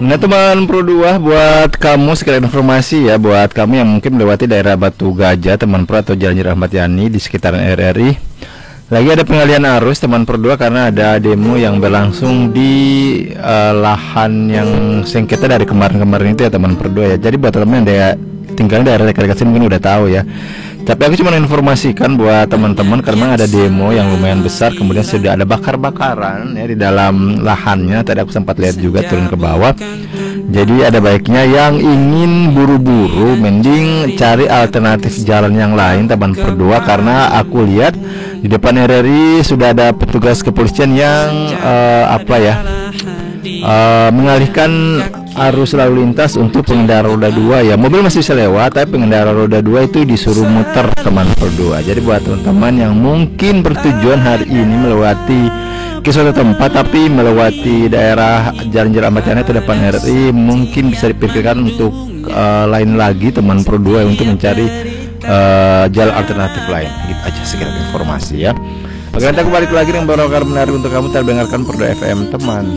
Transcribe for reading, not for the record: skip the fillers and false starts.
Nah teman Pro 2, buat kamu sekalian informasi ya, buat kamu yang mungkin melewati daerah Batu Gajah teman Pro atau Jalan Ahmad Yani di sekitaran RRI, lagi ada pengalihan arus teman Pro 2 karena ada demo yang berlangsung di lahan yang sengketa dari kemarin-kemarin itu ya teman Pro 2 ya. Jadi buat teman-teman yang tinggal di daerah dekat-dekat sini mungkin udah tahu ya. Tapi aku cuma informasikan buat teman-teman karena ada demo yang lumayan besar, kemudian sudah ada bakar-bakaran ya di dalam lahannya. Tadi aku sempat lihat juga turun ke bawah. Jadi ada baiknya yang ingin buru-buru mending cari alternatif jalan yang lain teman Pro 2, karena aku lihat di depan RRI sudah ada petugas kepolisian yang mengalihkan arus lalu lintas untuk pengendara roda 2 ya. Mobil masih bisa lewat, tapi pengendara roda 2 itu disuruh muter teman Pro 2. Jadi buat teman-teman yang mungkin bertujuan hari ini melewati ke suatu tempat tapi melewati daerah Jalan Ahmad Yani atau depan RRI, mungkin bisa dipikirkan untuk lain lagi teman Pro 2 untuk mencari jalan alternatif lain. Gitu aja sekitar informasi ya. Oke, nanti aku balik lagi dengan beberapa kabar menarik untuk kamu. Terdengarkan Pro 2 FM teman.